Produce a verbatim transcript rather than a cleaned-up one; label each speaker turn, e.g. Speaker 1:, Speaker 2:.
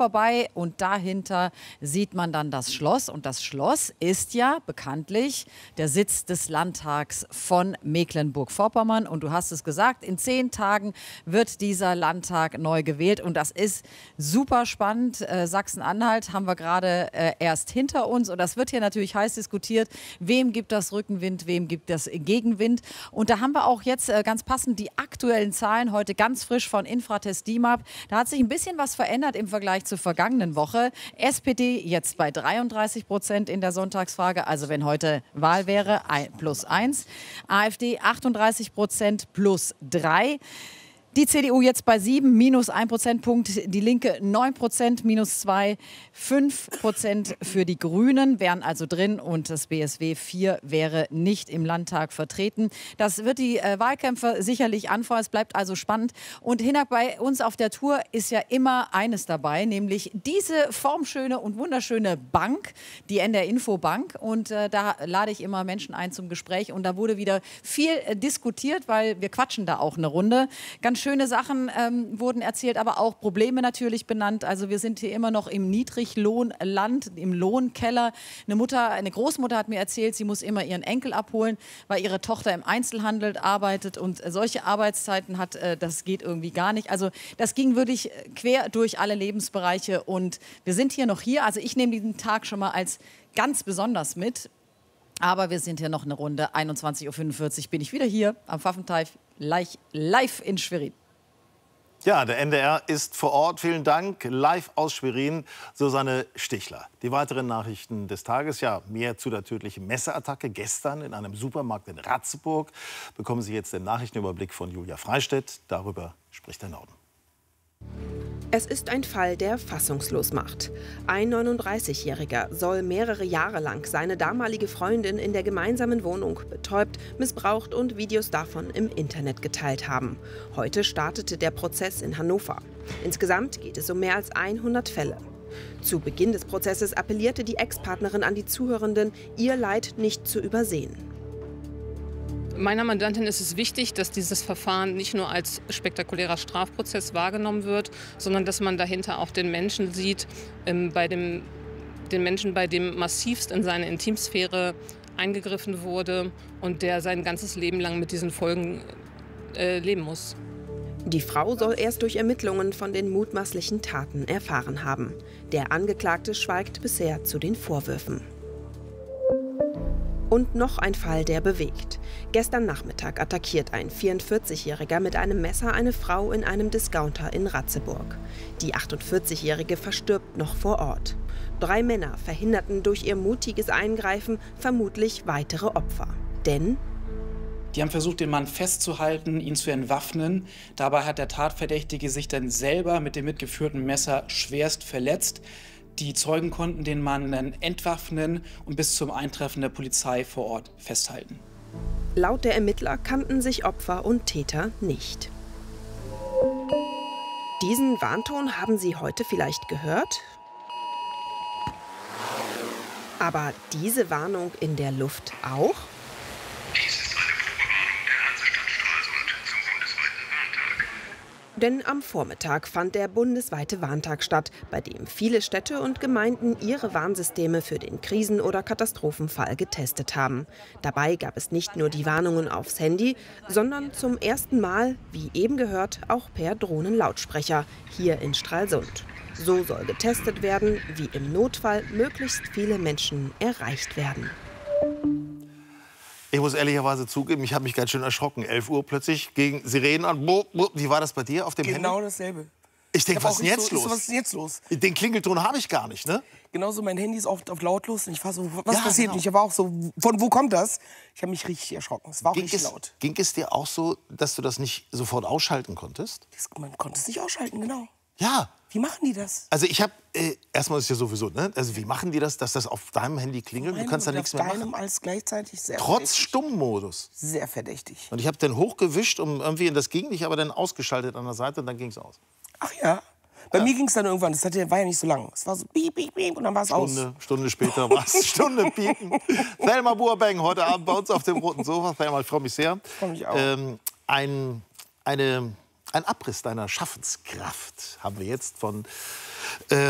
Speaker 1: vorbei und dahinter sieht man dann das Schloss. Und das Schloss ist ja bekanntlich der Sitz des Landtags von Mecklenburg-Vorpommern. Und du hast es gesagt, in zehn Tagen wird dieser Landtag neu gewählt. Und das ist super spannend. Äh, Sachsen-Anhalt haben wir gerade äh, erst hinter uns. Und das wird hier natürlich heiß diskutiert. Wem gibt das Rückenwind, wem gibt das Gegenwind? Und da haben wir auch jetzt äh, ganz passend die aktuellen Zahlen heute ganz frisch von Infratest D I M A P. Da hat sich ein bisschen was verändert im Vergleich zur vergangenen Woche. S P D jetzt bei dreiunddreißig Prozent in der Sonntagsfrage, also wenn heute Wahl wäre, plus eins. AfD achtunddreißig Prozent plus drei. Die C D U jetzt bei sieben, minus ein Prozentpunkt. Die Linke neun Prozent, minus zwei. fünf Prozent für die Grünen wären also drin und das B S W vier wäre nicht im Landtag vertreten. Das wird die äh, Wahlkämpfe sicherlich anfeuern. Es bleibt also spannend. Und Hinak, bei uns auf der Tour ist ja immer eines dabei, nämlich diese formschöne und wunderschöne Bank, die N D R Info Bank. Und äh, da lade ich immer Menschen ein zum Gespräch. Und da wurde wieder viel äh, diskutiert, weil wir quatschen da auch eine Runde. Ganz schöne Sachen ähm, wurden erzählt, aber auch Probleme natürlich benannt. Also wir sind hier immer noch im Niedriglohnland, im Lohnkeller. Eine Mutter, eine Großmutter hat mir erzählt, sie muss immer ihren Enkel abholen, weil ihre Tochter im Einzelhandel arbeitet und solche Arbeitszeiten hat, äh, das geht irgendwie gar nicht. Also das ging wirklich quer durch alle Lebensbereiche und wir sind hier noch hier. Also ich nehme diesen Tag schon mal als ganz besonders mit. Aber wir sind hier noch eine Runde. einundzwanzig Uhr fünfundvierzig bin ich wieder hier am Pfaffenteich, live in Schwerin.
Speaker 2: Ja, der N D R ist vor Ort. Vielen Dank. Live aus Schwerin, Susanne Stichler. Die weiteren Nachrichten des Tages. Ja, mehr zu der tödlichen Messerattacke gestern in einem Supermarkt in Ratzeburg. Bekommen Sie jetzt den Nachrichtenüberblick von Julia Freistedt. Darüber spricht der Norden.
Speaker 3: Es ist ein Fall, der fassungslos macht. Ein neununddreißigjähriger soll mehrere Jahre lang seine damalige Freundin in der gemeinsamen Wohnung betäubt, missbraucht und Videos davon im Internet geteilt haben. Heute startete der Prozess in Hannover. Insgesamt geht es um mehr als hundert Fälle. Zu Beginn des Prozesses appellierte die Ex-Partnerin an die Zuhörenden, ihr Leid nicht zu übersehen.
Speaker 4: Meiner Mandantin ist es wichtig, dass dieses Verfahren nicht nur als spektakulärer Strafprozess wahrgenommen wird, sondern dass man dahinter auch den Menschen sieht, ähm, bei dem, den Menschen, bei dem massivst in seine Intimsphäre eingegriffen wurde und der sein ganzes Leben lang mit diesen Folgen äh, leben muss.
Speaker 3: Die Frau soll erst durch Ermittlungen von den mutmaßlichen Taten erfahren haben. Der Angeklagte schweigt bisher zu den Vorwürfen. Und noch ein Fall, der bewegt. Gestern Nachmittag attackiert ein vierundvierzigjähriger mit einem Messer eine Frau in einem Discounter in Ratzeburg. Die achtundvierzigjährige verstirbt noch vor Ort. Drei Männer verhinderten durch ihr mutiges Eingreifen vermutlich weitere Opfer. Denn
Speaker 5: die haben versucht, den Mann festzuhalten, ihn zu entwaffnen. Dabei hat der Tatverdächtige sich dann selber mit dem mitgeführten Messer schwerst verletzt. Die Zeugen konnten den Mann dann entwaffnen und bis zum Eintreffen der Polizei vor Ort festhalten.
Speaker 3: Laut der Ermittler kannten sich Opfer und Täter nicht. Diesen Warnton haben Sie heute vielleicht gehört? Aber diese Warnung in der Luft auch?
Speaker 6: Dies ist eine Probewarnung der Hansestadt Stralsund zum bundesweiten Warntag.
Speaker 3: Denn am Vormittag fand der bundesweite Warntag statt, bei dem viele Städte und Gemeinden ihre Warnsysteme für den Krisen- oder Katastrophenfall getestet haben. Dabei gab es nicht nur die Warnungen aufs Handy, sondern zum ersten Mal, wie eben gehört, auch per Drohnenlautsprecher hier in Stralsund. So soll getestet werden, wie im Notfall möglichst viele Menschen erreicht werden.
Speaker 2: Ich muss ehrlicherweise zugeben, ich habe mich ganz schön erschrocken. elf Uhr plötzlich gegen Sirenen an. Wie war das bei dir auf dem Handy?
Speaker 7: Genau dasselbe.
Speaker 2: Ich denke, was ist denn jetzt
Speaker 7: so,
Speaker 2: los?
Speaker 7: Was ist jetzt los?
Speaker 2: Den Klingelton habe ich gar nicht, ne?
Speaker 7: Genauso, mein Handy ist auf, auf lautlos. Und ich war so, was
Speaker 2: Ja,
Speaker 7: passiert?
Speaker 2: genau.
Speaker 7: Und ich war auch so, von wo kommt das? Ich habe mich richtig erschrocken. Es war auch
Speaker 2: Ging
Speaker 7: richtig
Speaker 2: es,
Speaker 7: laut.
Speaker 2: ging es dir auch so, dass du das nicht sofort ausschalten konntest?
Speaker 7: Das, man konnte es nicht ausschalten, genau.
Speaker 2: Ja.
Speaker 7: Wie machen die das?
Speaker 2: Also ich habe, äh, erstmal ist ja sowieso, ne? Also wie machen die das, dass das auf deinem Handy klingelt? Du kannst da nichts mehr
Speaker 7: auf deinem
Speaker 2: machen.
Speaker 7: alles gleichzeitig sehr
Speaker 2: Trotz
Speaker 7: verdächtig.
Speaker 2: Stummmodus.
Speaker 7: Sehr verdächtig.
Speaker 2: Und ich habe den hochgewischt, um irgendwie, und das ging nicht, aber dann ausgeschaltet an der Seite und dann ging es aus.
Speaker 7: Ach ja. Bei
Speaker 2: Ja.
Speaker 7: mir ging es dann irgendwann, das war ja nicht so lang. Es war so piep, piep, piep und dann war es aus.
Speaker 2: Stunde, Stunde später war es Stunde piepen. Thelma Burbank heute Abend bei uns auf dem roten Sofa. Thelma, ich freue mich sehr.
Speaker 7: Freu mich auch.
Speaker 2: Ähm, ein, eine, ein Abriss deiner Schaffenskraft haben wir jetzt von... Äh,